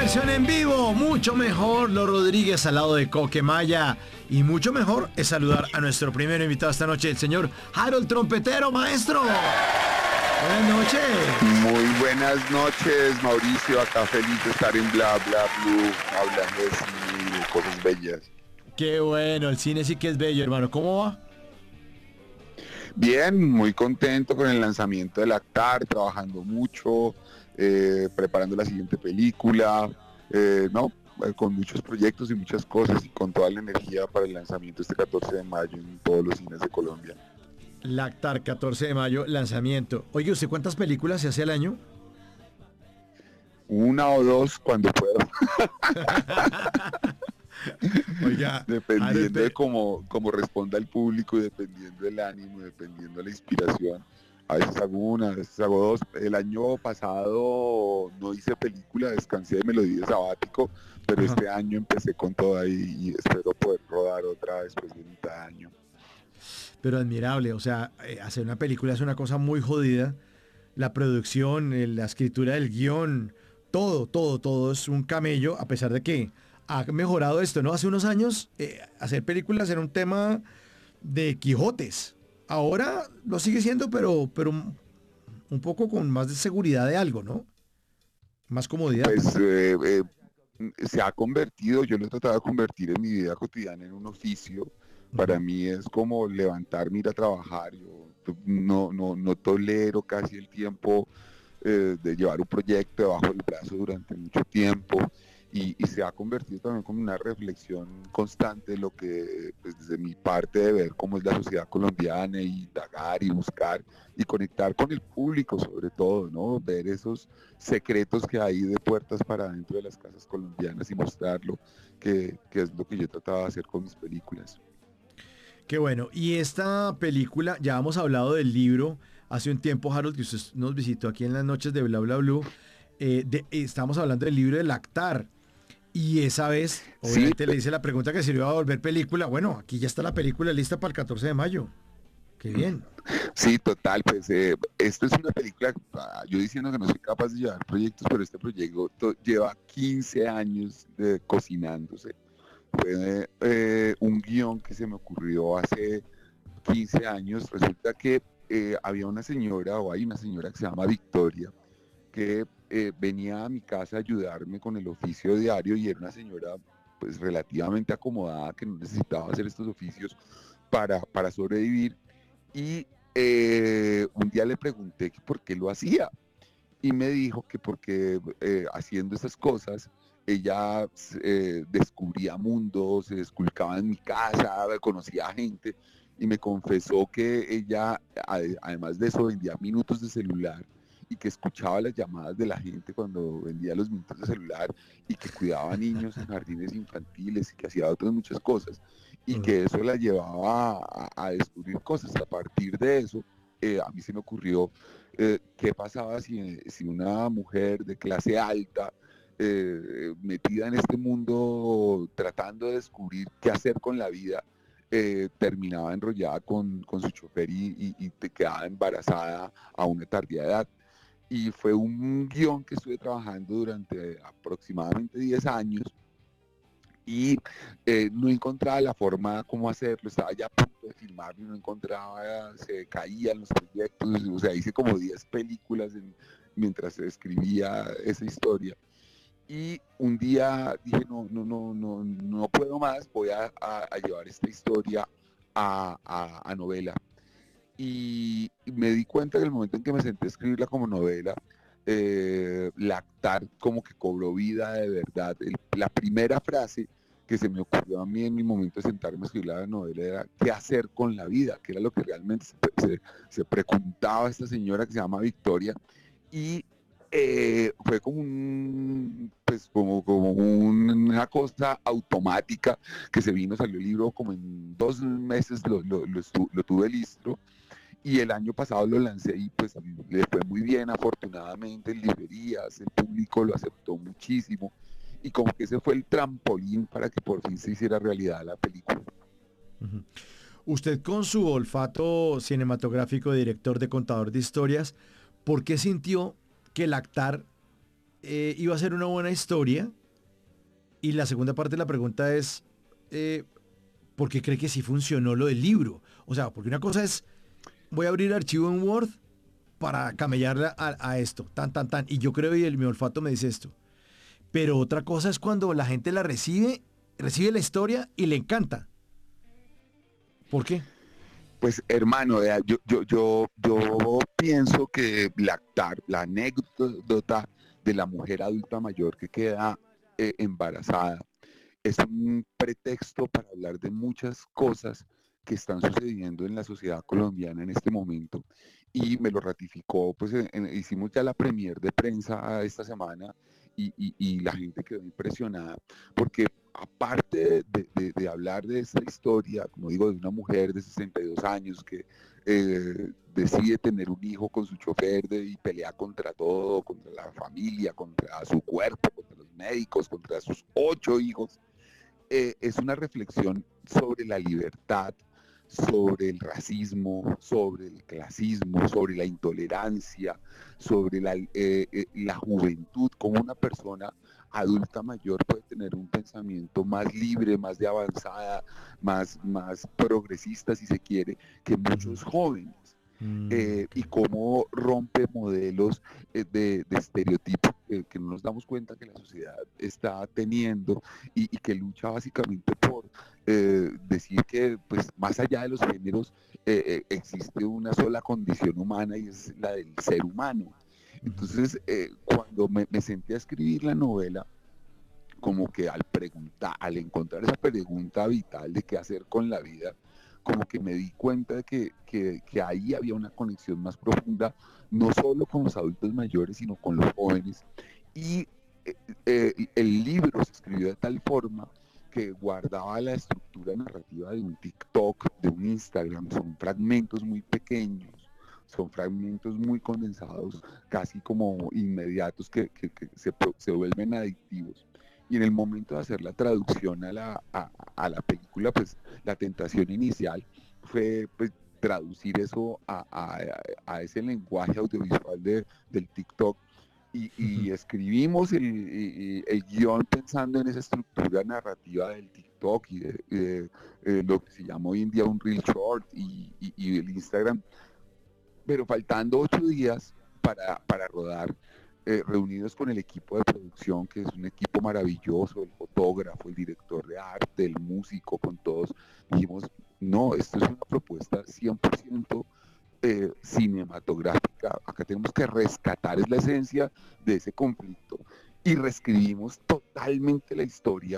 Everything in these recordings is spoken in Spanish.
versión en vivo, mucho mejor Los Rodríguez al lado de Coquemaya. Y mucho mejor es saludar a nuestro primer invitado esta noche, el señor Harold Trompetero, maestro. Buenas noches. Muy buenas noches, Mauricio. Acá feliz de estar en Bla Bla Blue, hablando de cine y de cosas bellas. Qué bueno, el cine sí que es bello, hermano. ¿Cómo va? Bien, muy contento con el lanzamiento del Actar, trabajando mucho, preparando la siguiente película, con muchos proyectos y muchas cosas y con toda la energía para el lanzamiento este 14 de mayo en todos los cines de Colombia. Lactar, 14 de mayo, lanzamiento. Oye, ¿usted cuántas películas se hace al año? Una o dos cuando puedo. Oiga, dependiendo de cómo responda el público y dependiendo del ánimo, dependiendo de la inspiración. A veces hago una, a veces hago dos. El año pasado no hice película, descansé, me lo di de sabático, pero este año empecé con toda y espero poder rodar otra después de mitad de año. Pero admirable, o sea, hacer una película es una cosa muy jodida. La producción, la escritura del guión, todo es un camello, a pesar de que ha mejorado esto, ¿no? Hace unos años hacer películas era un tema de Quijotes. Ahora lo sigue siendo, pero un poco con más de seguridad de algo, ¿no? Más comodidad. Pues se ha convertido, yo lo he tratado de convertir en mi vida cotidiana en un oficio. Para mí es como levantarme, ir a trabajar. Yo no tolero casi el tiempo de llevar un proyecto debajo del brazo durante mucho tiempo y se ha convertido también como una reflexión constante de lo que, pues, desde mi parte de ver cómo es la sociedad colombiana y indagar y buscar y conectar con el público sobre todo, ¿no? Ver esos secretos que hay de puertas para adentro de las casas colombianas y mostrarlo, que es lo que yo trataba de hacer con mis películas. Qué bueno. Y esta película, ya hemos hablado del libro hace un tiempo, Harold, que usted nos visitó aquí en las noches de Bla Bla Blue. Estamos hablando del libro de Lactar. Y esa vez, obviamente, Sí, le hice la pregunta que sirvió a volver película. Bueno, aquí ya está la película lista para el 14 de mayo. Qué bien. sí, total, pues esto es una película, yo diciendo que no soy capaz de llevar proyectos, pero este proyecto lleva 15 años cocinándose. Fue un guión que se me ocurrió hace 15 años. Resulta que había una señora, o hay una señora que se llama Victoria, que venía a mi casa a ayudarme con el oficio diario y era una señora pues relativamente acomodada que no necesitaba hacer estos oficios para sobrevivir. Y un día le pregunté que por qué lo hacía y me dijo que porque haciendo esas cosas ella descubría mundos, se esculcaba en mi casa, conocía gente y me confesó que ella, además de eso, vendía minutos de celular y que escuchaba las llamadas de la gente cuando vendía los minutos de celular y que cuidaba a niños en jardines infantiles y que hacía otras muchas cosas y que eso la llevaba a descubrir cosas. A partir de eso, a mí se me ocurrió qué pasaba si una mujer de clase alta metida en este mundo tratando de descubrir qué hacer con la vida, terminaba enrollada con su chofer y te quedaba embarazada a una tardía edad. Y fue un guión que estuve trabajando durante aproximadamente 10 años y no encontraba la forma cómo hacerlo, estaba ya a punto de filmarlo y no encontraba, se caían los proyectos, o sea, hice como 10 películas mientras escribía esa historia. Y un día dije, no puedo más, voy a llevar esta historia a novela. Y me di cuenta que el momento en que me senté a escribirla como novela, Lactar como que cobró vida de verdad. La primera frase que se me ocurrió a mí en mi momento de sentarme a escribir la novela era qué hacer con la vida, que era lo que realmente se preguntaba esta señora que se llama Victoria. Y fue como como una cosa automática que se vino, salió el libro como en 2 meses lo tuve listo y el año pasado lo lancé y pues le fue muy bien afortunadamente en librerías, el público lo aceptó muchísimo y como que ese fue el trampolín para que por fin se hiciera realidad la película. Usted con su olfato cinematográfico de director, de contador de historias, ¿por qué sintió que Lactar iba a ser una buena historia. Y la segunda parte de la pregunta es, eh, ¿por qué cree que sí funcionó lo del libro? O sea, porque una cosa es, voy a abrir el archivo en Word para camellarle a esto, tan, tan, tan. Y yo creo y mi olfato me dice esto. Pero otra cosa es cuando la gente la recibe la historia y le encanta. ¿Por qué? Pues hermano, vea, yo pienso que la anécdota de la mujer adulta mayor que queda embarazada es un pretexto para hablar de muchas cosas que están sucediendo en la sociedad colombiana en este momento. Y me lo ratificó, pues hicimos ya la premier de prensa esta semana y la gente quedó impresionada, porque aparte de hablar de esta historia, como digo, de una mujer de 62 años que decide tener un hijo con su chofer y pelea contra todo, contra la familia, contra su cuerpo, contra los médicos, contra sus 8 hijos, es una reflexión sobre la libertad, sobre el racismo, sobre el clasismo, sobre la intolerancia, sobre la juventud, como una persona adulta mayor puede tener un pensamiento más libre, más de avanzada, más progresista, si se quiere, que Ujú. muchos jóvenes. Ok. Y cómo rompe modelos de estereotipos que no nos damos cuenta que la sociedad está teniendo y que lucha básicamente por decir que pues más allá de los géneros existe una sola condición humana y es la del ser humano. Ujú. Entonces, cuando me senté a escribir la novela, como que al encontrar esa pregunta vital de qué hacer con la vida, como que me di cuenta de que ahí había una conexión más profunda, no solo con los adultos mayores, sino con los jóvenes. Y el libro se escribió de tal forma que guardaba la estructura narrativa de un TikTok, de un Instagram, son fragmentos muy pequeños, son fragmentos muy condensados, casi como inmediatos que se vuelven adictivos. Y en el momento de hacer la traducción a la película, pues la tentación inicial fue pues, traducir eso a ese lenguaje audiovisual del TikTok y escribimos el guión pensando en esa estructura narrativa del TikTok y de lo que se llama hoy en día un Reel Short y el Instagram, pero faltando 8 días para rodar, reunidos con el equipo de producción, que es un equipo maravilloso, el fotógrafo, el director de arte, el músico, con todos, dijimos, no, esto es una propuesta 100% cinematográfica, acá tenemos que rescatar es la esencia de ese conflicto y reescribimos totalmente la historia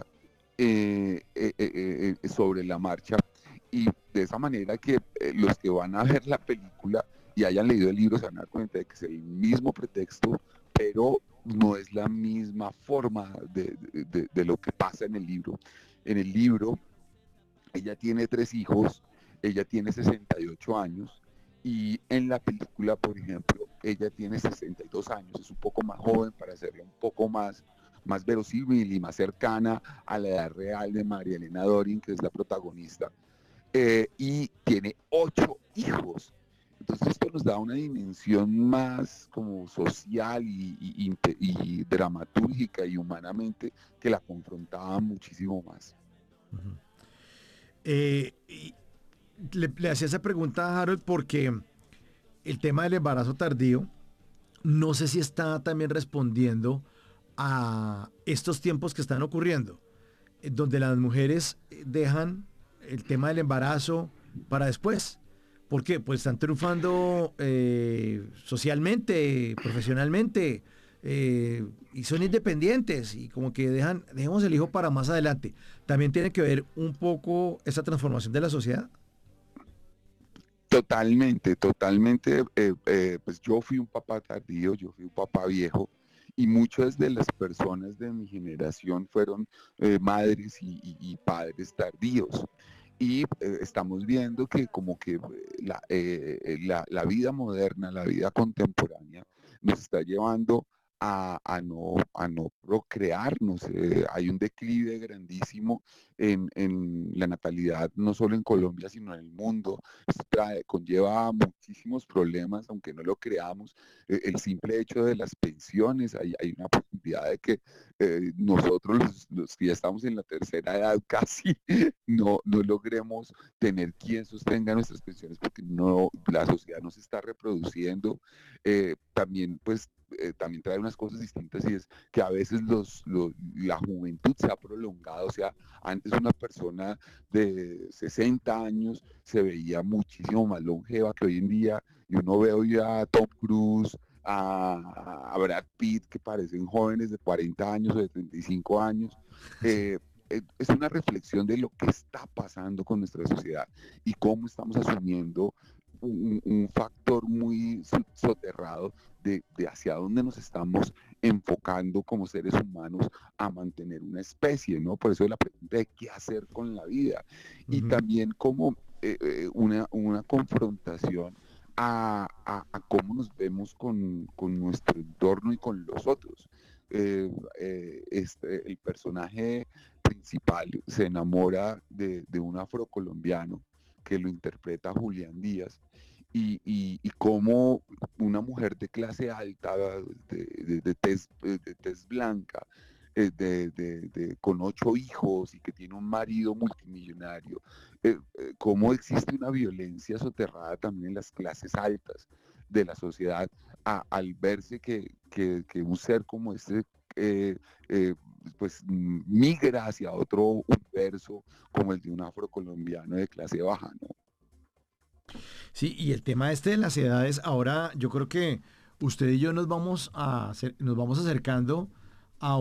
sobre la marcha y de esa manera que los que van a ver la película y hayan leído el libro se van a dar cuenta de que es el mismo pretexto, pero no es la misma forma de lo que pasa en el libro. En el libro, ella tiene 3 hijos, ella tiene 68 años y en la película, por ejemplo, ella tiene 62 años, es un poco más joven para hacerla un poco más verosímil y más cercana a la edad real de María Elena Dorin, que es la protagonista, y tiene 8 hijos. Entonces esto nos da una dimensión más como social y dramatúrgica y humanamente que la confrontaba muchísimo más. Ujú. Y le hacía esa pregunta a Harold porque el tema del embarazo tardío, no sé si está también respondiendo a estos tiempos que están ocurriendo, donde las mujeres dejan el tema del embarazo para después. ¿Por qué? Pues están triunfando socialmente, profesionalmente, y son independientes y como que dejemos el hijo para más adelante. ¿También tiene que ver un poco esa transformación de la sociedad? Totalmente, totalmente. Pues yo fui un papá tardío, yo fui un papá viejo y muchas de las personas de mi generación fueron madres y padres tardíos. Y estamos viendo que como que la vida moderna, la vida contemporánea nos está llevando a no procrearnos. Hay un declive grandísimo en la natalidad, no solo en Colombia, sino en el mundo. Esto conlleva muchísimos problemas, aunque no lo creamos. El simple hecho de las pensiones, hay una posibilidad de que nosotros los que ya estamos en la tercera edad casi no logremos tener quien sostenga nuestras pensiones porque no, la sociedad no se está reproduciendo. También pues también trae unas cosas distintas y es que a veces la juventud se ha prolongado, o sea, antes una persona de 60 años se veía muchísimo más longeva que hoy en día, y uno ve hoy a Tom Cruise, a Brad Pitt, que parecen jóvenes de 40 años o de 35 años. Es una reflexión de lo que está pasando con nuestra sociedad y cómo estamos asumiendo un factor muy soterrado de hacia dónde nos estamos enfocando como seres humanos a mantener una especie, ¿no? Por eso la pregunta de qué hacer con la vida. Y también como una confrontación a cómo nos vemos con nuestro entorno y con los otros. El personaje principal se enamora de un afrocolombiano que lo interpreta Julián Díaz, y cómo una mujer de clase alta, de tez blanca, con 8 hijos y que tiene un marido multimillonario, cómo existe una violencia soterrada también en las clases altas de la sociedad al verse que un ser como este eh, eh, pues migra hacia otro universo como el de un afrocolombiano de clase baja, ¿no? Sí, y el tema este de las edades, ahora yo creo que usted y yo nos vamos acercando a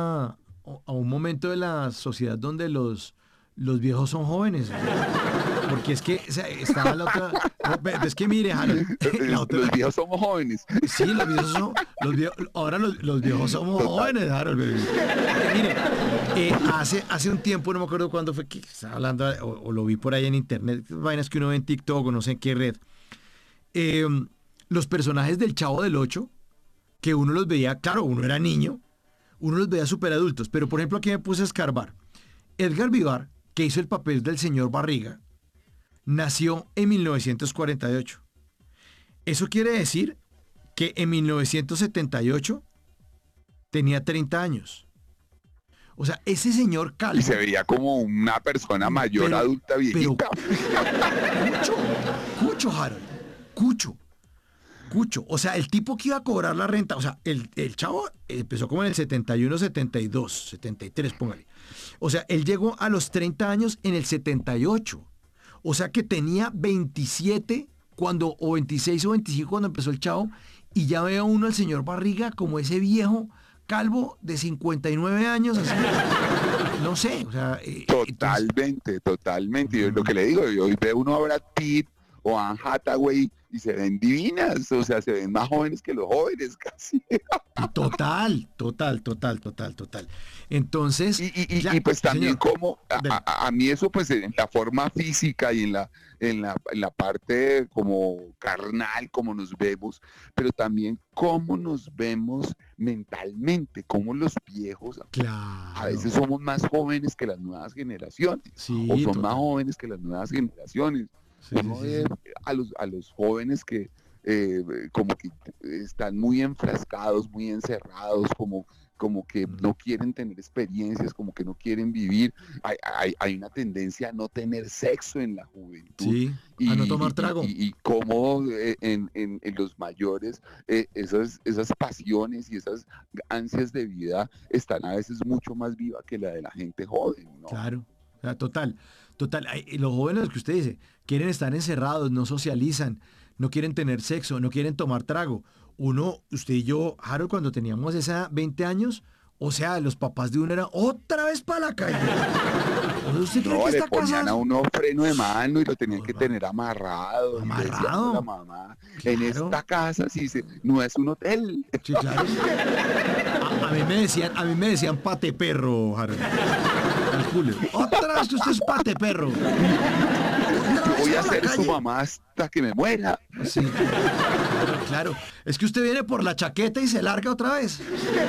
a un momento de la sociedad donde los viejos son jóvenes. Porque es que, o sea, estaba la otra. No, es que mire, Harold, la otra. Los viejos somos jóvenes. Sí, los viejos son. Ahora los viejos somos Total. jóvenes, Harold. Mire, hace un tiempo, no me acuerdo cuándo fue que estaba hablando, o lo vi por ahí en internet, vainas que uno ve en TikTok o no sé en qué red. eh, los personajes del Chavo del Ocho, que uno los veía, claro, uno era niño, uno los veía súper adultos, pero por ejemplo aquí me puse a escarbar. Edgar Vivar, que hizo el papel del señor Barriga, nació en 1948. Eso quiere decir que en 1978 tenía 30 años. O sea, ese señor calvo. Y se veía como una persona mayor, adulta, viejita. Cucho, Cucho, Harold. Cucho. O sea, el tipo que iba a cobrar la renta, o sea, el chavo empezó como en el 71, 72, 73, póngale. O sea, él llegó a los 30 años en el 78. O sea que tenía 27 o 26 o 25 cuando empezó el chavo, y ya veo uno al señor Barriga como ese viejo calvo de 59 años, así. No sé, o sea... Totalmente. Yo, lo que le digo, yo hoy veo uno a Brad Pitt o a Anne Hathaway y se ven divinas, o sea, se ven más jóvenes que los jóvenes casi. Total. Entonces... Y pues también señor, como a mí eso pues en la forma física y en la parte como carnal, como nos vemos, pero también cómo nos vemos mentalmente, cómo los viejos a veces somos más jóvenes que las nuevas generaciones, sí, o son más jóvenes que las nuevas generaciones. Uno ve a los jóvenes que como que están muy enfrascados, muy encerrados, como que no quieren tener experiencias, como que no quieren vivir. Hay una tendencia a no tener sexo en la juventud. Sí, a no tomar trago. Y cómo en los mayores esas pasiones y esas ansias de vida están a veces mucho más vivas que la de la gente joven, ¿no? Claro, o sea, total. Los jóvenes que usted dice, quieren estar encerrados, no socializan, no quieren tener sexo, no quieren tomar trago. Usted y yo, Harold, cuando teníamos esa 20 años, o sea, los papás de uno eran otra vez para la calle. ¿Usted cree que le está ponían casado? a uno freno de mano y lo tenían que tener amarrado. Y le decían a la mamá, en Claro. esta casa sí no es un hotel. Sí, claro. A mí me decían pate perro, Harold. Calcule. Otra vez que usted es pate perro. Yo voy a ser su mamá hasta que me muera. Sí, claro. Es que usted viene por la chaqueta y se larga otra vez.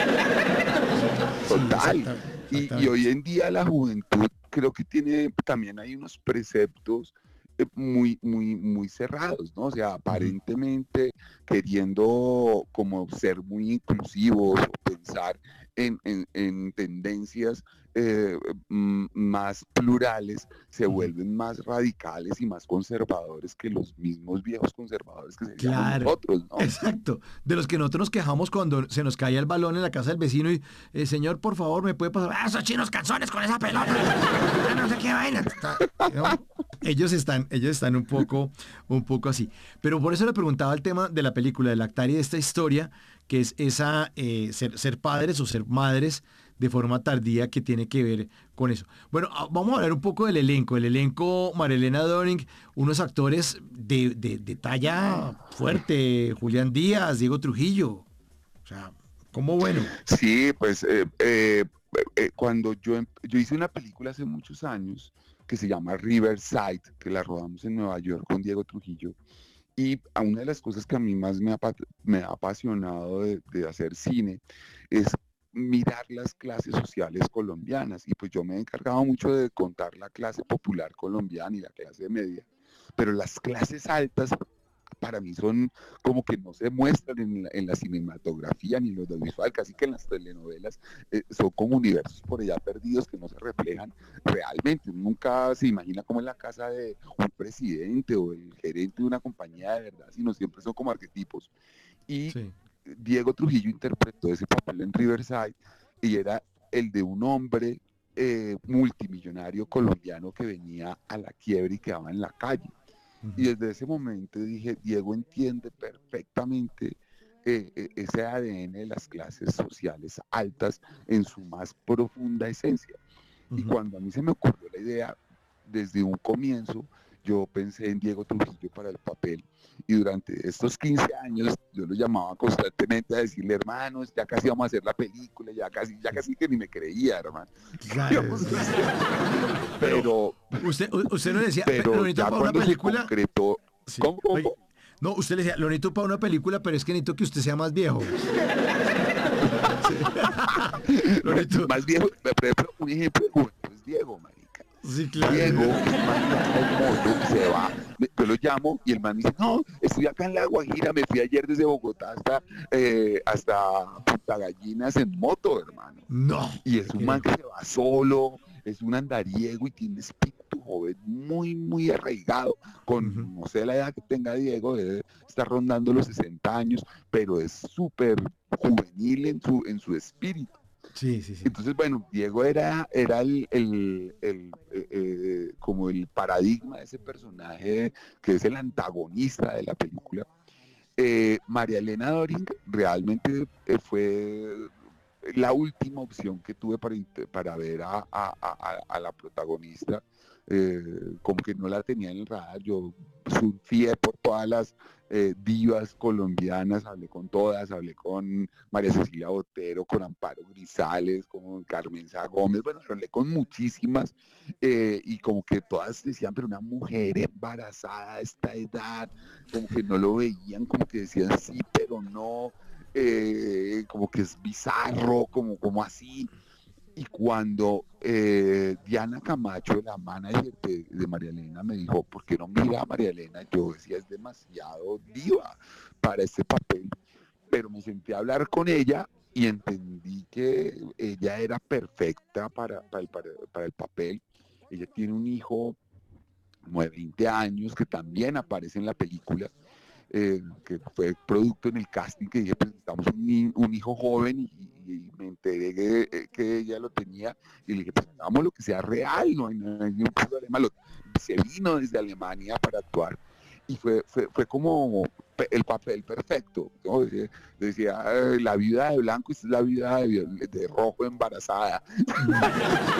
Total. Y hoy en día la juventud creo que también hay unos preceptos muy cerrados, ¿no? O sea, aparentemente queriendo como ser muy inclusivos o pensar en tendencias más plurales, se Ujú. vuelven más radicales y más conservadores que los mismos viejos conservadores que seríamos Claro, nosotros, ¿no? exacto. De los que nosotros nos quejamos cuando se nos caía el balón en la casa del vecino y, señor, por favor, ¿me puede pasar? ¡Ah, esos chinos canzones con esa pelota! Ah, no sé qué vaina. ¿No? Ellos están un poco así. Pero por eso le preguntaba el tema de la película, del actar y de esta historia, que es esa, ser padres o ser madres de forma tardía que tiene que ver con eso. Bueno, vamos a hablar un poco del elenco. El elenco, Marilena Doring, unos actores de talla fuerte, Julián Díaz, Diego Trujillo. O sea, como bueno. Sí, pues cuando yo hice una película hace muchos años que se llama Riverside, que la rodamos en Nueva York con Diego Trujillo, y a una de las cosas que a mí más me ha apasionado de hacer cine es mirar las clases sociales colombianas. Y pues yo me he encargado mucho de contar la clase popular colombiana y la clase media. Pero las clases altas para mí son como que no se muestran en la cinematografía ni en lo audiovisual, casi que en las telenovelas son como universos por allá perdidos que no se reflejan realmente. Nunca se imagina como en la casa de un presidente o el gerente de una compañía de verdad, sino siempre son como arquetipos. Y Sí. Diego Trujillo interpretó ese papel en Riverside y era el de un hombre multimillonario colombiano que venía a la quiebra y quedaba en la calle. Y Ujú, desde ese momento dije, Diego entiende perfectamente ese ADN de las clases sociales altas en su más profunda esencia. Y ujú. cuando a mí se me ocurrió la idea, desde un comienzo, yo pensé en Diego Trujillo para el papel. Y durante estos 15 años, yo lo llamaba constantemente a decirle, hermanos, ya casi vamos a hacer la película, ya casi que ni me creía, hermano. Claro, Digamos, sí. Pero pero, usted no decía, lo pero necesito ya para una cuando se película. concretó, Sí. ¿cómo, cómo, Oye, cómo? no, usted le decía, lo necesito para una película, pero es que necesito que usted sea más viejo. Sí. Lo necesito. Más viejo, por ejemplo, un ejemplo de juventud es Diego, marica. Sí, claro. Diego, el man monta en moto, se va, yo lo llamo y el man dice, no, estoy acá en La Guajira, me fui ayer desde Bogotá hasta Punta Gallinas en moto, hermano. No, Y es le un man creo. que se va solo, es un andariego y tiene espíritu joven muy, muy arraigado. Ujú. Con, no sé la edad que tenga Diego, debe estar rondando los 60 años, pero es súper juvenil en su espíritu. Sí, sí, sí. Entonces, bueno, Diego era como el paradigma de ese personaje que es el antagonista de la película. María Elena Doring realmente fue la última opción que tuve para ver a la protagonista. Como que no la tenía en el radar. Yo surfía por todas las divas colombianas, hablé con todas, hablé con María Cecilia Botero, con Amparo Grisales, con Carmen Gómez, bueno, hablé con muchísimas y como que todas decían, pero una mujer embarazada a esta edad, como que no lo veían, como que decían sí, pero no, como que es bizarro, como así. Y cuando Diana Camacho, la manager de María Elena, me dijo, ¿por qué no mira a María Elena? Yo decía, es demasiado diva para este papel, pero me senté a hablar con ella y entendí que ella era perfecta para el papel. Ella tiene un hijo como de 20 años que también aparece en la película que fue producto en el casting que dije, pues necesitamos un hijo joven y me enteré que ella lo tenía y le dije, pues hagamos lo que sea real, no hay ningún problema. Se vino desde Alemania para actuar y fue como el papel perfecto. ¿No? Decía, la viuda de blanco es la viuda de rojo embarazada. Ujú.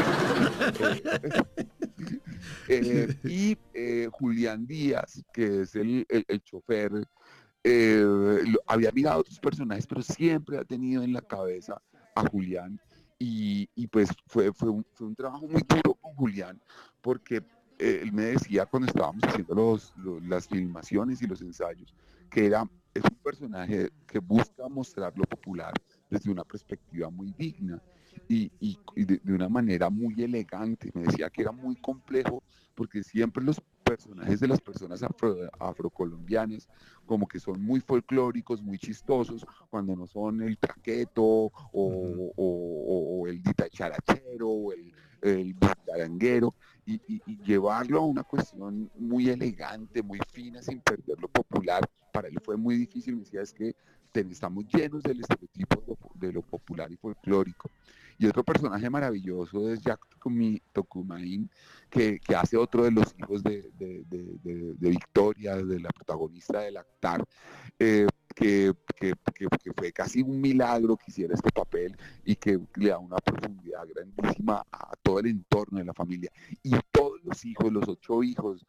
Y Julián Díaz, que es el chofer, había mirado otros personajes, pero siempre ha tenido en la cabeza a Julián. Y pues fue un trabajo muy duro con Julián, porque él me decía cuando estábamos haciendo las filmaciones y los ensayos, que es un personaje que busca mostrar lo popular, desde una perspectiva muy digna y de una manera muy elegante. Me decía que era muy complejo porque siempre los personajes de las personas afrocolombianas como que son muy folclóricos, muy chistosos, cuando no son el traqueto o el ditacharachero o el bucaranguero, y llevarlo a una cuestión muy elegante, muy fina, sin perder lo popular. Para él fue muy difícil. Me decía, es que estamos llenos del estereotipo de lo popular y folclórico. Y otro personaje maravilloso es Jack Tocumain, que hace otro de los hijos de Victoria, de la protagonista del Actar, eh, que fue casi un milagro que hiciera este papel y que le da una profundidad grandísima a todo el entorno de la familia. Y todos los hijos, los 8 hijos,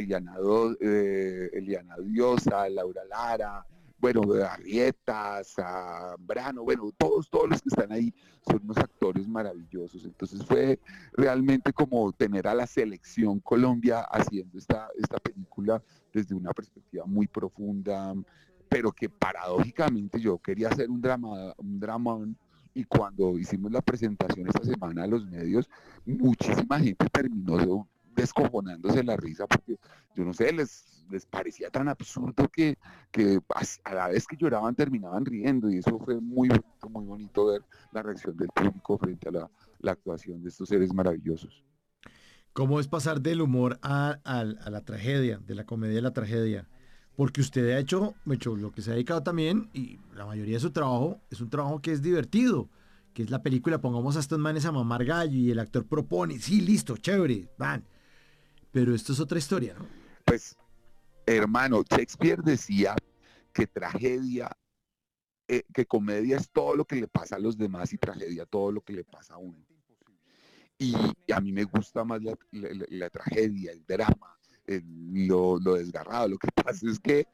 Eliana Diosa, Laura Lara, bueno, Arrieta, Zambrano, bueno, todos los que están ahí son unos actores maravillosos. Entonces fue realmente como tener a la selección Colombia haciendo esta película desde una perspectiva muy profunda, pero que paradójicamente yo quería hacer un dramón, y cuando hicimos la presentación esta semana a los medios, muchísima gente terminó descojonándose la risa porque, yo no sé, les parecía tan absurdo que a la vez que lloraban terminaban riendo, y eso fue muy bonito ver la reacción del público frente a la actuación de estos seres maravillosos. ¿Cómo es pasar del humor a la tragedia, de la comedia a la tragedia? Porque usted ha hecho lo que se ha dedicado también, y la mayoría de su trabajo es un trabajo que es divertido, que es la película, pongamos a estos manes a mamar gallo y el actor propone, sí, listo, chévere, van. Pero esto es otra historia, ¿no? Pues, hermano, Shakespeare decía que tragedia, que comedia es todo lo que le pasa a los demás y tragedia todo lo que le pasa a uno. Y a mí me gusta más la tragedia, el drama, lo desgarrado. Lo que pasa es que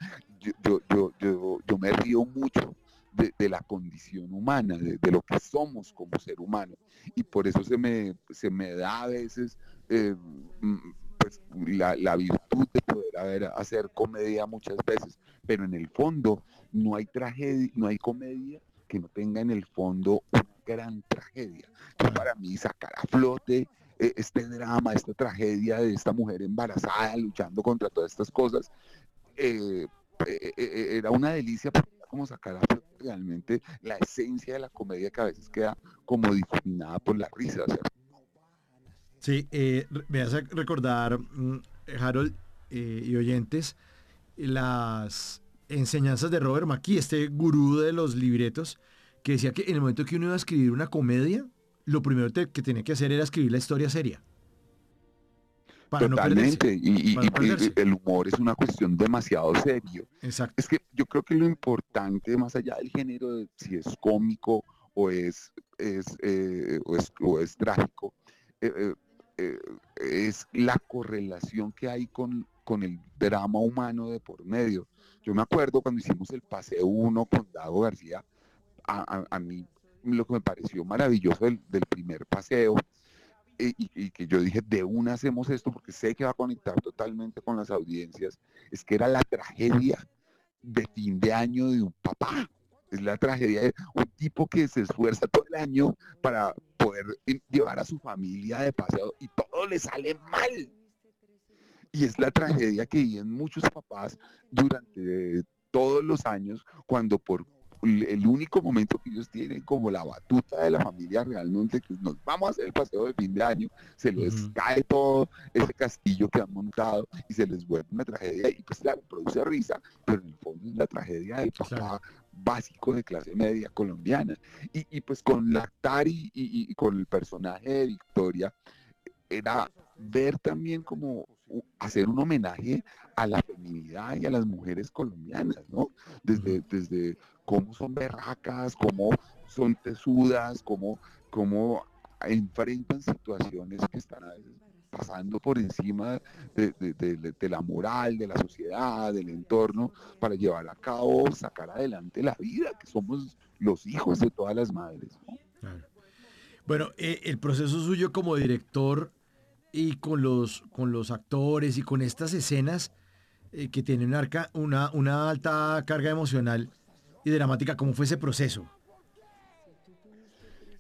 yo me río mucho de la condición humana, de lo que somos como ser humano. Y por eso se me da a veces pues, la virtud de poder hacer comedia muchas veces. Pero en el fondo no hay tragedia, no hay comedia que no tenga en el fondo una gran tragedia. Claro. Para mí sacar a flote este drama, esta tragedia de esta mujer embarazada luchando contra todas estas cosas, eh, era una delicia, porque era como sacar a flote realmente la esencia de la comedia, que a veces queda como difuminada por la risa. O sea, Sí, me hace recordar, Harold y oyentes, las enseñanzas de Robert McKee, este gurú de los libretos, que decía que en el momento que uno iba a escribir una comedia, lo primero que tenía que hacer era escribir la historia seria, para no perderse, totalmente, para no y perderse. el humor es una cuestión demasiado serio. Exacto. Es que yo creo que lo importante, más allá del género, de si es cómico o es trágico, eh, eh, eh, es la correlación que hay con el drama humano de por medio. Yo me acuerdo cuando hicimos el Paseo 1 con Dago García, a mí lo que me pareció maravilloso del primer paseo, y que yo dije, de una hacemos esto porque sé que va a conectar totalmente con las audiencias, es que era la tragedia de fin de año de un papá. Es la tragedia de un tipo que se esfuerza todo el año para poder llevar a su familia de paseo y todo le sale mal. Y es la tragedia que viven muchos papás durante todos los años, cuando por el único momento que ellos tienen como la batuta de la familia realmente, que nos vamos a hacer el paseo de fin de año, se les Ujú. cae todo ese castillo que han montado y se les vuelve una tragedia, y pues claro, produce risa, pero en el fondo es la tragedia del Claro. papá básico de clase media colombiana. Y pues con Lactar y con el personaje de Victoria, era ver también como hacer un homenaje a la feminidad y a las mujeres colombianas, ¿no? Ujú. Desde cómo son berracas, cómo son tesudas, cómo enfrentan situaciones que están a veces pasando por encima de la moral, de la sociedad, del entorno, para llevar a cabo, sacar adelante la vida, que somos los hijos de todas las madres, ¿no? Claro. Bueno, el proceso suyo como director y con los actores y con estas escenas que tienen una alta carga emocional y dramática, ¿cómo fue ese proceso?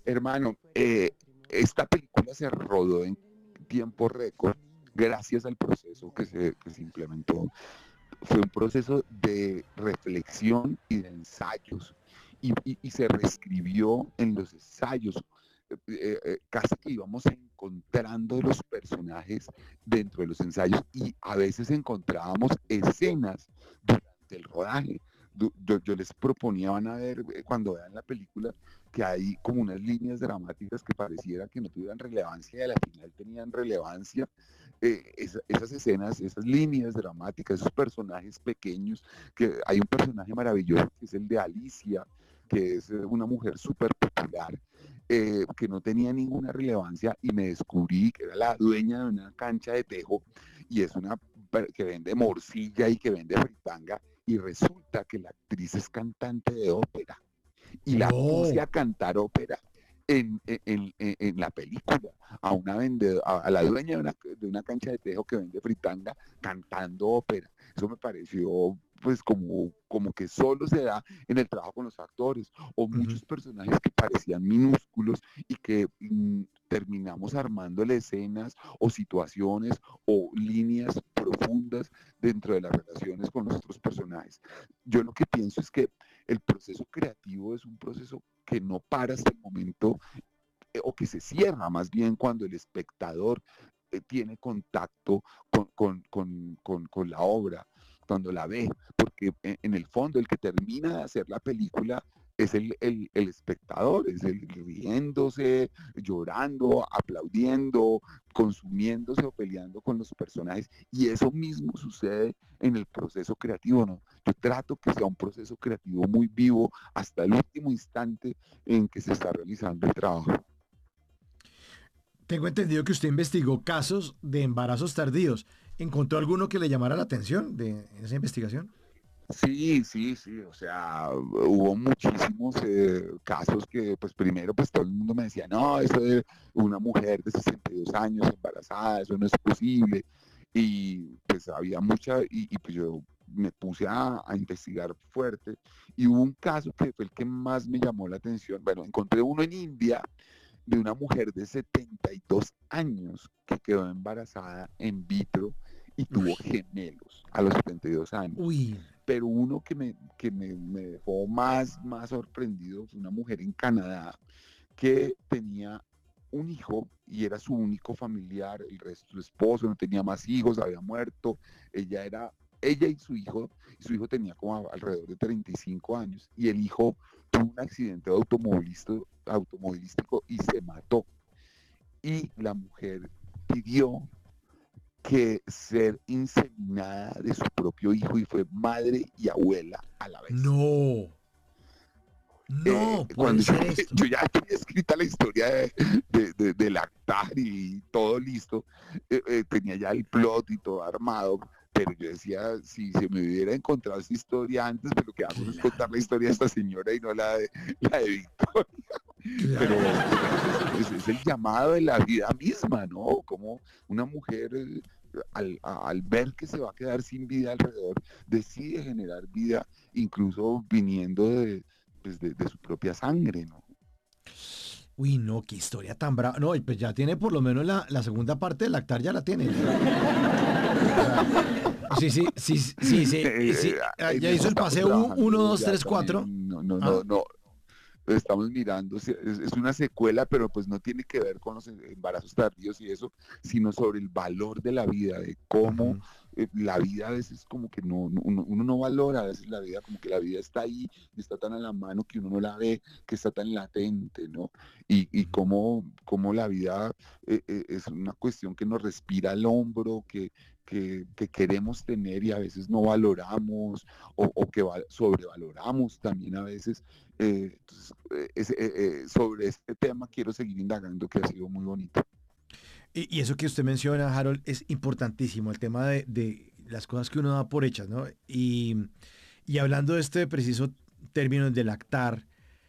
Hermano, esta película se rodó en tiempo récord gracias al proceso que se implementó. Fue un proceso de reflexión y de ensayos y se reescribió en los ensayos. Casi que íbamos encontrando los personajes dentro de los ensayos y a veces encontrábamos escenas durante el rodaje. Yo les proponía, van a ver cuando vean la película, que hay como unas líneas dramáticas que pareciera que no tuvieran relevancia y a la final tenían relevancia. Esas escenas, esas líneas dramáticas, esos personajes pequeños, que hay un personaje maravilloso que es el de Alicia, que es una mujer súper popular, que no tenía ninguna relevancia y me descubrí que era la dueña de una cancha de tejo y es una que vende morcilla y que vende fritanga y resulta que la actriz es cantante de ópera y la puse No. a cantar ópera en la película a una vendedora, a la dueña de una cancha de tejo que vende fritanga cantando ópera. Eso me pareció pues como que solo se da en el trabajo con los actores o Ujú. muchos personajes que parecían minúsculos y que terminamos armándole escenas o situaciones o líneas profundas dentro de las relaciones con los otros personajes. Yo lo que pienso es que el proceso creativo es un proceso que no para hasta el momento o que se cierra más bien cuando el espectador tiene contacto con la obra, cuando la ve, porque en el fondo el que termina de hacer la película es el espectador, es el riéndose, llorando, aplaudiendo, consumiéndose o peleando con los personajes. Y eso mismo sucede en el proceso creativo, ¿no? Yo trato que sea un proceso creativo muy vivo hasta el último instante en que se está realizando el trabajo. Tengo entendido que usted investigó casos de embarazos tardíos. ¿Encontró alguno que le llamara la atención de esa investigación? Sí, sí, sí, o sea, hubo muchísimos casos que, pues primero, pues todo el mundo me decía, no, eso de una mujer de 62 años embarazada, eso no es posible. Y pues había mucha, pues yo me puse a investigar fuerte y hubo un caso que fue el que más me llamó la atención. Bueno, encontré uno en India de una mujer de 72 años que quedó embarazada en vitro y tuvo Uy, gemelos a los 72 años. uy, Pero uno que me dejó más sorprendido fue una mujer en Canadá que tenía un hijo y era su único familiar, el resto, su esposo no tenía más hijos, había muerto, ella y su hijo tenía como alrededor de 35 años, y el hijo tuvo un accidente automovilístico y se mató. Y la mujer pidió que ser inseminada de su propio hijo y fue madre y abuela a la vez. no, no puede Cuando yo, ser esto. yo ya tenía escrita la historia de lactar y todo listo, tenía ya el plot y todo armado, pero yo decía, si se me hubiera encontrado esa historia antes, pues lo que hago es contar Claro, la historia de esta señora y no la de Víctor. Pero claro. es el llamado de la vida misma, ¿no? Como una mujer al ver que se va a quedar sin vida alrededor, decide generar vida, incluso viniendo pues, de su propia sangre, ¿no? Uy, no, qué historia tan brava. No, y pues ya tiene por lo menos la segunda parte del lactar, ya la tiene. O sea, sí, sí, sí, sí, sí, sí, En ya eso hizo el estamos paseo uno, trabajando 2, ya 3, 4. también, no, no, Ah, no, no, estamos mirando, es una secuela, pero pues no tiene que ver con los embarazos tardíos y eso, sino sobre el valor de la vida, de cómo ujú. la vida a veces como que uno no valora a veces la vida, como que la vida está ahí, está tan a la mano que uno no la ve, que está tan latente, ¿no? Y Ujú. cómo la vida es una cuestión que nos respira al hombro, que queremos tener y a veces no valoramos o que sobrevaloramos también a veces. Entonces, sobre este tema quiero seguir indagando, que ha sido muy bonito. Y eso que usted menciona, Harold, es importantísimo, el tema de las cosas que uno da por hechas, ¿no? Y hablando de este preciso término de lactar,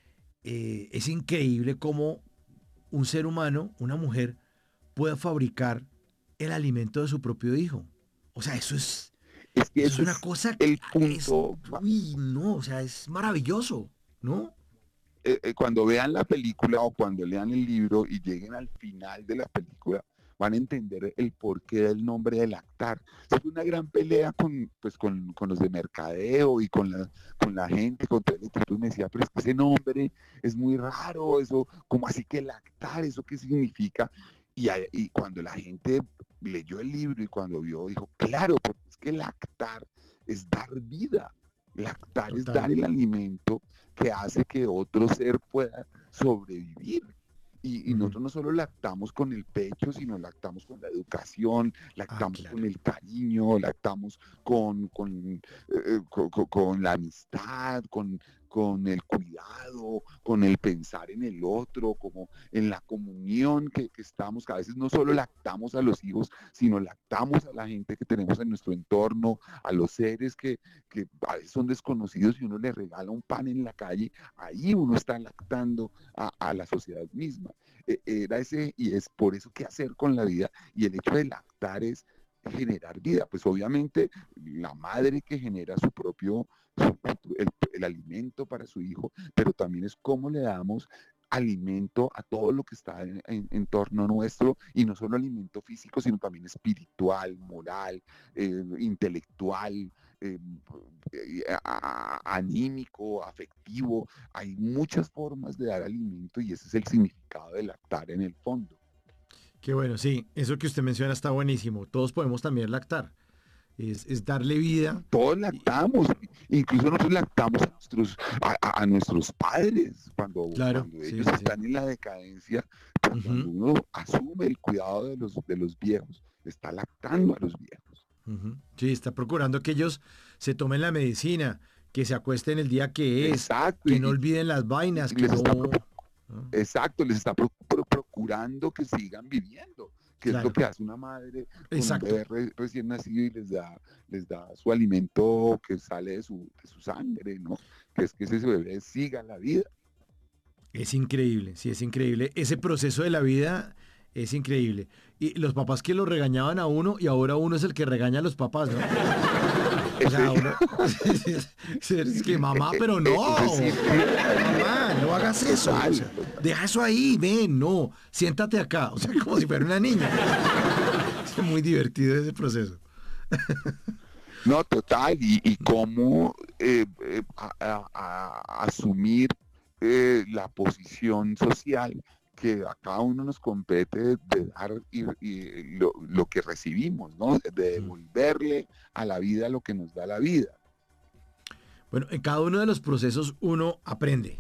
es increíble cómo un ser humano, una mujer, pueda fabricar el alimento de su propio hijo. O sea, Es que eso es ese una es cosa que el es, punto. uy, no, o sea, es maravilloso, ¿no? cuando vean la película o cuando lean el libro y lleguen al final de la película, van a entender el porqué del nombre de lactar. Es una gran pelea con los de mercadeo y con la gente, con todo el equipo. Y me decía, pero es que ese nombre es muy raro, eso, ¿cómo así que lactar? ¿Eso qué significa? Y cuando la gente leyó el libro y cuando vio, dijo, claro, porque es que lactar es dar vida. Lactar es Total. dar el alimento que hace que otro ser pueda sobrevivir. Y Ujú. nosotros no solo lactamos con el pecho, sino lactamos con la educación, Ah, lactamos claro. con el cariño, lactamos con la amistad, con el cuidado, con el pensar en el otro, como en la comunión que estamos, que a veces no solo lactamos a los hijos, sino lactamos a la gente que tenemos en nuestro entorno, a los seres que a veces son desconocidos y uno les regala un pan en la calle, ahí uno está lactando a la sociedad misma. Era ese, y es por eso qué hacer con la vida, y el hecho de lactar es generar vida, pues obviamente la madre que genera su propio, el alimento para su hijo, pero también es cómo le damos alimento a todo lo que está en torno nuestro, y no solo alimento físico, sino también espiritual, moral, intelectual, eh, anímico, afectivo. Hay muchas formas de dar alimento y ese es el significado de lactar en el fondo. Qué bueno, sí, eso que usted menciona está buenísimo. Todos podemos también lactar. Es darle vida. Todos y- lactamos, incluso nosotros lactamos a nuestros padres claro, cuando sí, ellos sí, sí. están en la decadencia, pues cuando Ujú, uno asume el cuidado de los viejos, está lactando a los viejos. ujú. Sí, está procurando que ellos se tomen la medicina, que se acuesten el día que es, Exacto, que no olviden las y vainas, que les está no... ¿no? exacto, les está procurando que sigan viviendo, que es lo Claro, que hace una madre con un exacto. bebé recién nacido y les da su alimento que sale de su sangre, ¿no? Que es que ese bebé siga la vida. Es increíble, sí, es increíble. Ese proceso de la vida es increíble. Y los papás que lo regañaban a uno y ahora uno es el que regaña a los papás, ¿no? O Ese, sea, uno... es que mamá, pero ese no. círculo, Mamá, no hagas eso. O total, sea, total. deja eso ahí, ven, no. Siéntate acá. O sea, como si fuera una niña. Es muy divertido ese proceso. No, total, y cómo asumir la posición social que a cada uno nos compete de dar lo que recibimos, ¿no? De Mm. devolverle a la vida lo que nos da la vida. Bueno, en cada uno de los procesos uno aprende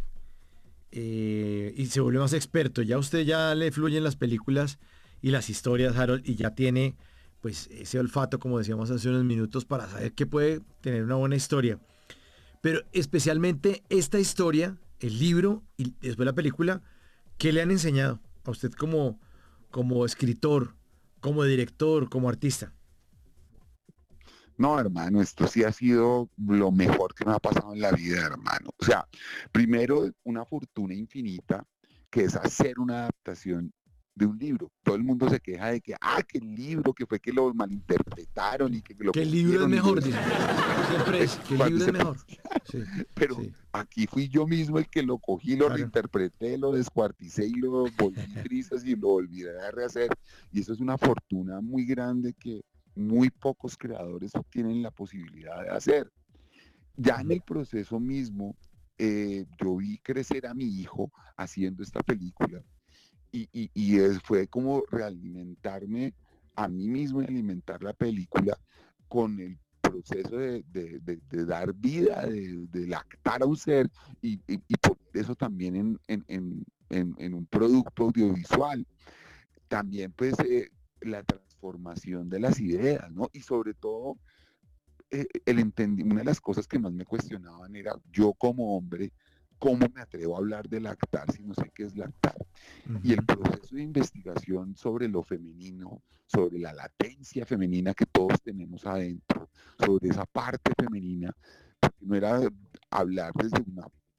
y se vuelve más experto. Ya usted ya le fluyen las películas y las historias, Harold, y ya tiene pues ese olfato, como decíamos hace unos minutos, para saber que puede tener una buena historia. Pero especialmente esta historia, el libro y después la película, ¿qué le han enseñado a usted como, como escritor, como director, como artista? No, hermano, esto sí ha sido lo mejor que me ha pasado en la vida, hermano. O sea, primero, una fortuna infinita, que es hacer una adaptación de un libro. Todo el mundo se queja de que el libro, que fue que lo malinterpretaron y que lo Que el libro es cogieron y lo... mejor, dicen. Siempre es, que el Cuando libro es se... mejor. Sí, Pero sí, aquí fui yo mismo el que lo cogí, lo claro. reinterpreté, lo descuarticé y lo volví trizas y lo volví a rehacer. Y eso es una fortuna muy grande que muy pocos creadores tienen la posibilidad de hacer. Ya en Ujú. el proceso mismo, yo vi crecer a mi hijo haciendo esta película fue como realimentarme a mí mismo y alimentar la película con el proceso de dar vida, de lactar a un ser y por eso también en un producto audiovisual. También pues la transformación de las ideas, ¿no? Y sobre todo una de las cosas que más me cuestionaban era yo como hombre, ¿cómo me atrevo a hablar de lactar si no sé qué es lactar? Y el Ujú. proceso de investigación sobre lo femenino, sobre la latencia femenina que todos tenemos adentro, sobre esa parte femenina, porque no era hablar desde una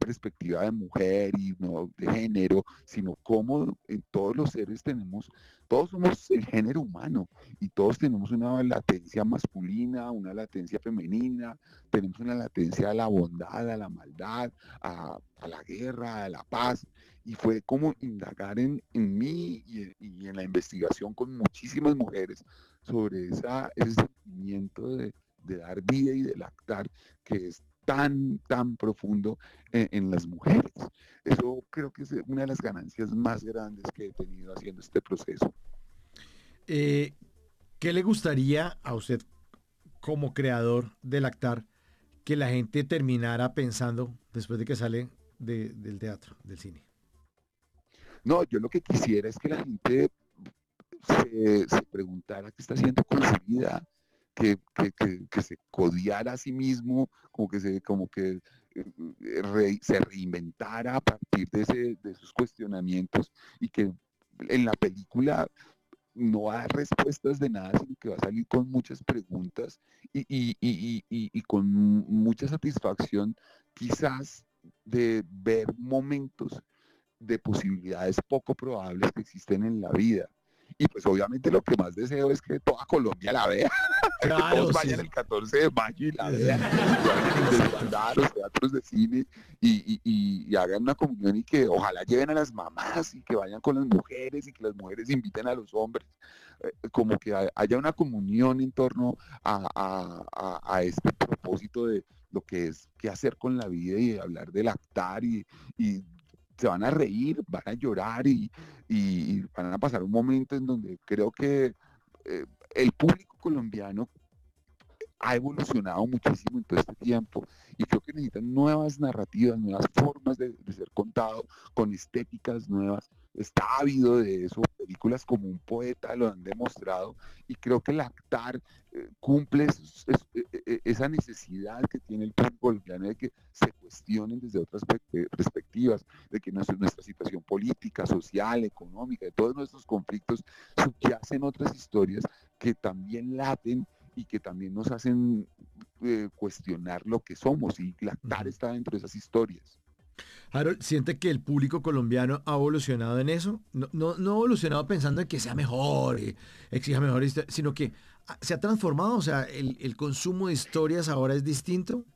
perspectiva de mujer y no de género, sino cómo en todos los seres todos somos el género humano y todos tenemos una latencia masculina, una latencia femenina, tenemos una latencia a la bondad, a la maldad, a la guerra, a la paz. Y fue como indagar en mí y en la investigación con muchísimas mujeres sobre ese sentimiento de dar vida y de lactar que es tan, tan profundo en las mujeres. Eso creo que es una de las ganancias más grandes que he tenido haciendo este proceso. Eh, ¿Qué le gustaría a usted como creador de Lactar que la gente terminara pensando después de que sale del teatro, del cine? No, yo lo que quisiera es que la gente se preguntara qué está haciendo con su vida, que se codiara a sí mismo, como que se reinventara a partir de esos cuestionamientos y que en la película no va a dar respuestas de nada, sino que va a salir con muchas preguntas y con mucha satisfacción quizás de ver momentos de posibilidades poco probables que existen en la vida. Y pues obviamente lo que más deseo es que toda Colombia la vea, que todos Claro, vayan sí. el 14 de mayo y la vean, y vayan a desbandar a los teatros de cine y hagan una comunión y que ojalá lleven a las mamás y que vayan con las mujeres y que las mujeres inviten a los hombres, como que haya una comunión en torno a este propósito de lo que es qué hacer con la vida y hablar de lactar y se van a reír, van a llorar y van a pasar un momento en donde creo que eh, el público colombiano ha evolucionado muchísimo en todo este tiempo y creo que necesitan nuevas narrativas, nuevas formas de ser contado, con estéticas nuevas. Está ávido de eso, películas como Un poeta lo han demostrado y creo que el actar cumple esa necesidad que tiene el público colombiano de que se cuestionen desde otras perspectivas, de que nuestra situación política, social, económica, de todos nuestros conflictos subyacen otras historias que también laten y que también nos hacen cuestionar lo que somos y lactar Ujú. está dentro de esas historias. Harold, ¿siente que el público colombiano ha evolucionado en eso? No ha evolucionado pensando en que sea mejor, exija mejor, sino que se ha transformado, o sea, el consumo de historias ahora es distinto.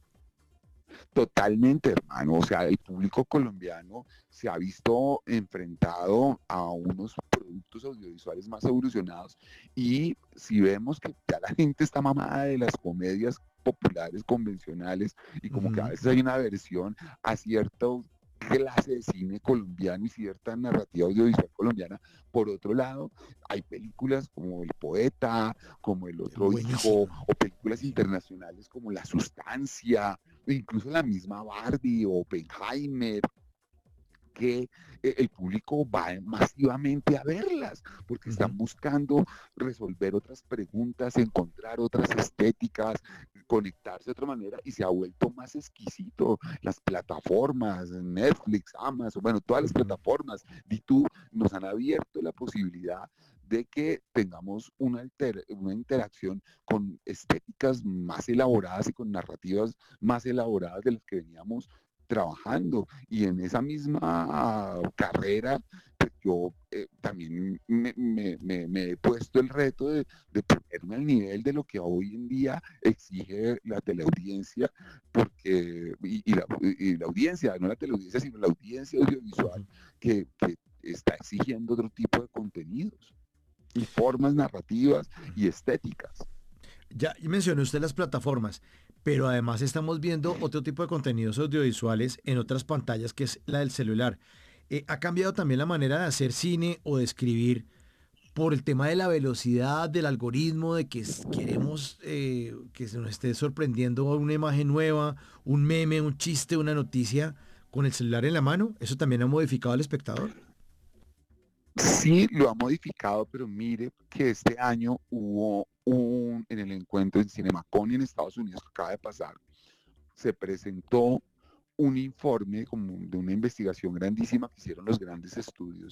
Totalmente, hermano. O sea, el público colombiano se ha visto enfrentado a unos productos audiovisuales más evolucionados y si vemos que ya la gente está mamada de las comedias populares convencionales y como que a Ujú. veces hay una aversión a cierta clase de cine colombiano y cierta narrativa audiovisual colombiana. Por otro lado, hay películas como El Poeta, como El Otro Hijo, Buenísima. o películas Sí. internacionales como La Sustancia, incluso la misma Barbie o Oppenheimer, que el público va masivamente a verlas, porque Ujú. están buscando resolver otras preguntas, encontrar otras estéticas, conectarse de otra manera y se ha vuelto más exquisito. Las plataformas, Netflix, Amazon, bueno, todas las Ujú. plataformas, YouTube, nos han abierto la posibilidad de que tengamos una interacción con estéticas más elaboradas y con narrativas más elaboradas de las que veníamos trabajando y en esa misma carrera pues yo también me he puesto el reto de ponerme al nivel de lo que hoy en día exige la teleaudiencia, porque, y la audiencia, no la teleaudiencia, sino la audiencia audiovisual Ujú. que está exigiendo otro tipo de contenidos y formas narrativas y estéticas. Ya mencionó usted las plataformas, pero además estamos viendo otro tipo de contenidos audiovisuales en otras pantallas que es la del celular. ¿Ha cambiado también la manera de hacer cine o de escribir por el tema de la velocidad, del algoritmo, de que queremos que se nos esté sorprendiendo una imagen nueva, un meme, un chiste, una noticia con el celular en la mano? ¿Eso también ha modificado al espectador? Sí, lo ha modificado, pero mire que este año hubo en el encuentro en CinemaCon en Estados Unidos que acaba de pasar, se presentó un informe como de una investigación grandísima que hicieron los grandes estudios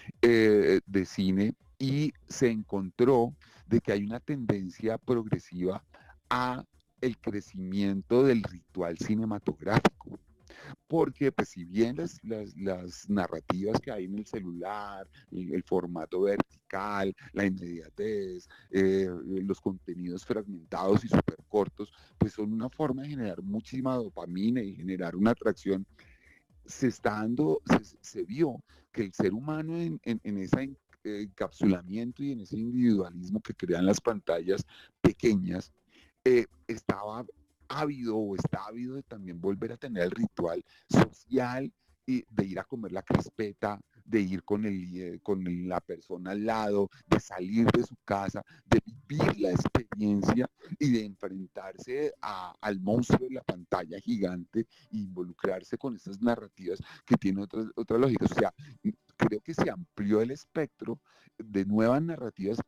de cine y se encontró de que hay una tendencia progresiva a el crecimiento del ritual cinematográfico. porque pues si bien las narrativas que hay en el celular, el formato vertical, la inmediatez, los contenidos fragmentados y súper cortos, pues son una forma de generar muchísima dopamina y generar una atracción. Se está dando, se vio que el ser humano en ese encapsulamiento y en ese individualismo que crean las pantallas pequeñas, estaba ávido o está ávido de también volver a tener el ritual social y de ir a comer la crispeta, de ir con la persona al lado, de salir de su casa, de vivir la experiencia y de enfrentarse al monstruo de la pantalla gigante e involucrarse con estas narrativas que tienen otras lógicas. O sea, creo que se amplió el espectro de nuevas narrativas